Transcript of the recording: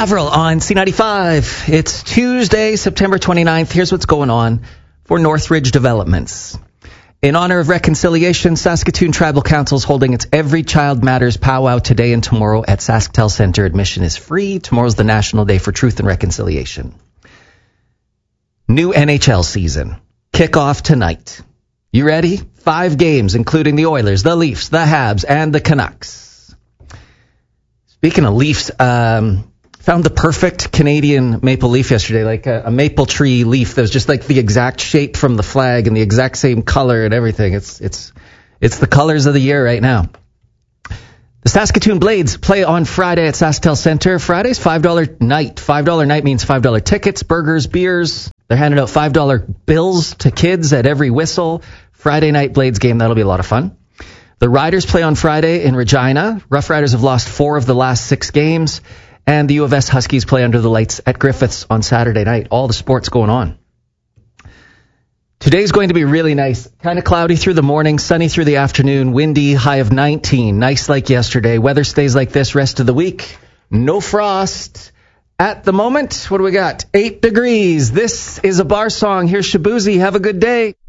Avril on C95. It's Tuesday, September 29th. Here's what's going on for Northridge Developments. In honor of reconciliation, Saskatoon Tribal Council is holding its Every Child Matters powwow today and tomorrow at SaskTel Centre. Admission is free. Tomorrow's the National Day for Truth and Reconciliation. New NHL season. Kickoff tonight. You ready? 5 games, including the Oilers, the Leafs, the Habs, and the Canucks. Speaking of Leafs, found the perfect Canadian maple leaf yesterday, like a maple tree leaf that was just like the exact shape from the flag and the exact same color and everything. It's the colors of the year right now. The Saskatoon Blades play on Friday at SaskTel Centre. Friday's $5 night. $5 night means $5 tickets, burgers, beers. They're handing out $5 bills to kids at every whistle. Friday night Blades game, that'll be a lot of fun. The Riders play on Friday in Regina. Rough Riders have lost 4 of the last 6 games. And the U of S Huskies play under the lights at Griffiths on Saturday night. All the sports going on. Today's going to be really nice. Kind of cloudy through the morning, sunny through the afternoon, windy, high of 19. Nice like yesterday. Weather stays like this rest of the week. No frost. At the moment, what do we got? 8 degrees. This is a bar song. Here's Shabuzi. Have a good day.